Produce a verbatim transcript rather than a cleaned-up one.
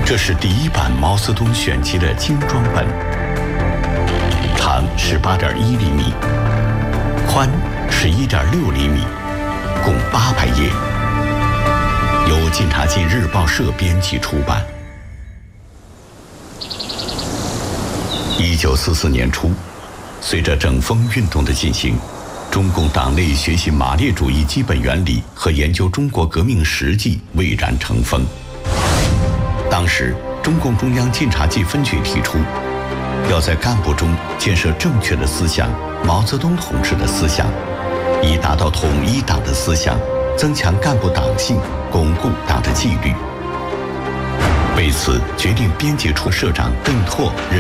这是第一版毛泽东选集的精装本，长十八点一厘米，宽十一点六厘米，共八百页，由晋察冀日报社编辑出版。一九四四年初，随着整风运动的进行，中共党内学习马列主义基本原理和研究中国革命实际蔚然成风。当时，中共中央晋察冀分局提出，要在干部中建设正确的思想，毛泽东同志的思想，以达到统一党的思想，增强干部党性，巩固党的纪律。为此，决定编辑处社长邓拓任